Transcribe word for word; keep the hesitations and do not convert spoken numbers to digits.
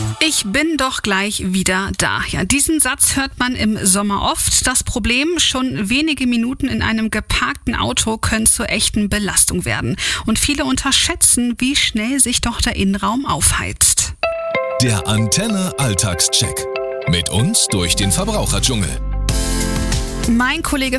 Ich bin doch gleich wieder da. Ja, diesen Satz hört man im Sommer oft. Das Problem, schon wenige Minuten in einem geparkten Auto können zur echten Belastung werden. Und viele unterschätzen, wie schnell sich doch der Innenraum aufheizt. Der Antenne Alltagscheck. Mit uns durch den Verbraucherdschungel. Mein Kollege